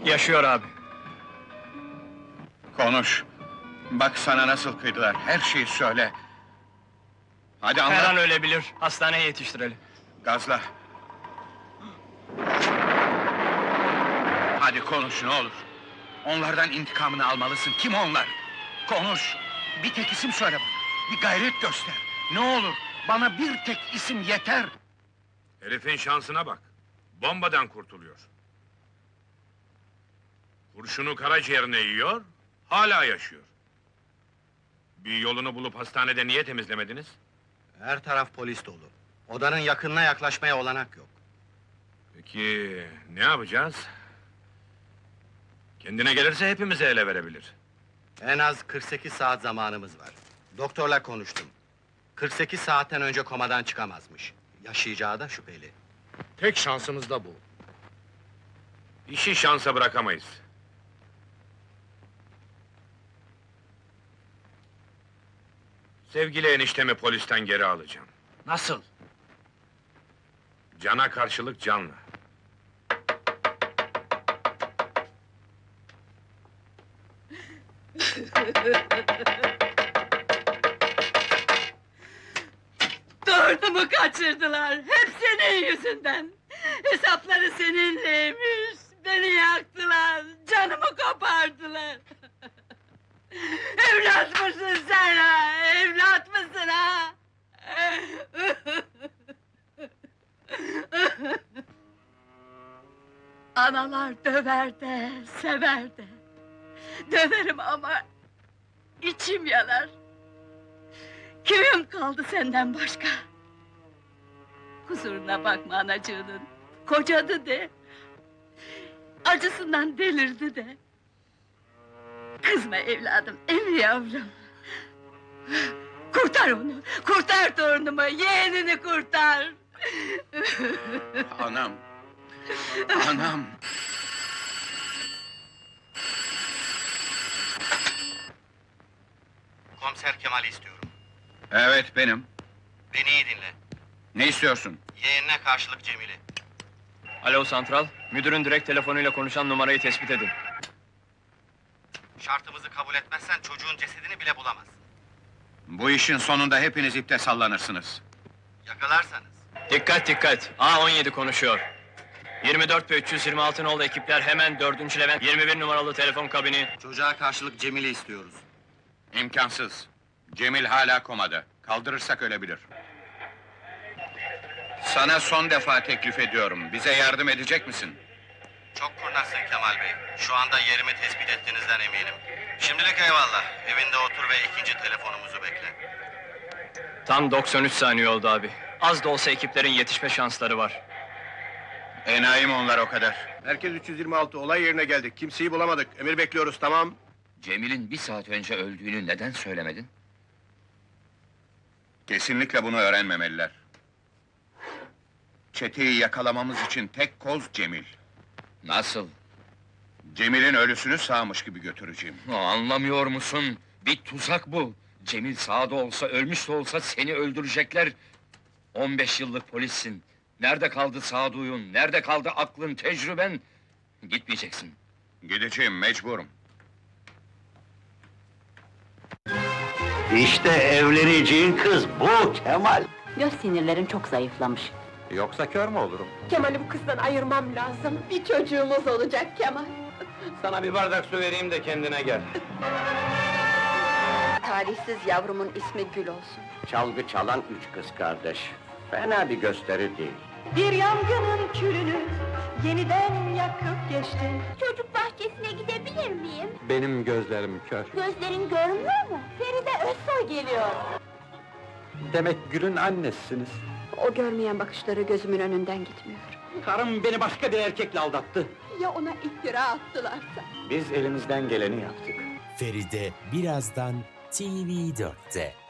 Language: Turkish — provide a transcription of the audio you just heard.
Yaşıyor abi. Konuş. Bak sana nasıl kıydılar, her şeyi söyle. Hadi Her anlat. an ölebilir, hastaneye yetiştirelim. Gazla. Hadi konuş ne olur. Onlardan intikamını almalısın. Kim onlar? Konuş. Bir tek isim söyle bana. Bir gayret göster. Ne olur. Bana bir tek isim yeter. Herifin şansına bak. Bombadan kurtuluyor. Kurşunu karaciğerine yiyor, hala yaşıyor. Bir yolunu bulup hastanede niye temizlemediniz? Her taraf polis dolu. Odanın yakınına yaklaşmaya olanak yok. Peki ne yapacağız? Kendine gelirse hepimizi ele verebilir. En az 48 saat zamanımız var. Doktorla konuştum. 48 saatten önce komadan çıkamazmış. Yaşayacağı da şüpheli. Tek şansımız da bu. İşi şansa bırakamayız. Sevgili eniştemi polisten geri alacağım. Nasıl? Cana karşılık canla. Torunumu kaçırdılar, hep senin yüzünden! Hesapları seninleymiş, beni yaktılar, canımı kopardılar! Evlat mısın sen ha, evlat mısın ha? Analar döver de, sever de. Döverim ama içim yanar. Kimim kaldı senden başka? Kusuruna bakma anacığının, kocadı de. Acısından delirdi de. Kızma evladım, emi yavrum. Kurtar onu, kurtar torunumu, yeğenini kurtar! Anam. Anam. Komiser Kemal'i istiyorum. Evet benim. Beni iyi dinle. Ne istiyorsun? Yeğenine karşılık Cemil'i. Alo santral, müdürün direkt telefonuyla konuşan numarayı tespit edin. Şartımızı kabul etmezsen çocuğun cesedini bile bulamazsın. Bu işin sonunda hepiniz ipte sallanırsınız. Yakalarsanız. Dikkat dikkat, A17 konuşuyor. 24 ve 326 nolu ekipler hemen 4. Levent 21 numaralı telefon kabini. Çocuğa karşılık Cemil'i istiyoruz. İmkansız. Cemil hala komada. Kaldırırsak ölebilir. Sana son defa teklif ediyorum. Bize yardım edecek misin? Çok kurnazsın Kemal Bey. Şu anda yerimi tespit ettiğinizden eminim. Şimdilik eyvallah. Evinde otur ve ikinci telefonumuzu bekle. Tam 93 saniye oldu abi. Az da olsa ekiplerin yetişme şansları var. Enayim onlar o kadar. Merkez 326, olay yerine geldik. Kimseyi bulamadık. Emir bekliyoruz, tamam. Cemil'in bir saat önce öldüğünü neden söylemedin? Kesinlikle bunu öğrenmemeliler. Çeteyi yakalamamız için tek koz Cemil. Nasıl? Cemil'in ölüsünü sağmış gibi götüreceğim. Anlamıyor musun? Bir tuzak bu! Cemil sağda olsa, ölmüş de olsa seni öldürecekler! 15 yıllık polissin! Nerede kaldı sağduyun, nerede kaldı aklın, tecrüben? Gitmeyeceksin. Gideceğim, mecburum. İşte evleneceğin kız bu Kemal. Göz sinirlerin çok zayıflamış. Yoksa kör mü olurum? Kemal'i bu kızdan ayırmam lazım. Bir çocuğumuz olacak Kemal. Sana bir bardak su vereyim de kendine gel. Talihsiz yavrumun ismi Gül olsun. Çalgı çalan 3 kız kardeş. Fena bir gösteri değil. Bir yangının külünü yeniden yakıp geçtin. Çocuk bahçesine gidebilir miyim? Benim gözlerim kör. Gözlerin görmüyor mu? Feride Özsoy geliyor. Demek Gül'ün annesiniz. O görmeyen bakışları gözümün önünden gitmiyor. Karım beni başka bir erkekle aldattı. Ya ona iftira attılarsa? Biz elimizden geleni yaptık. Feride birazdan TV4'te.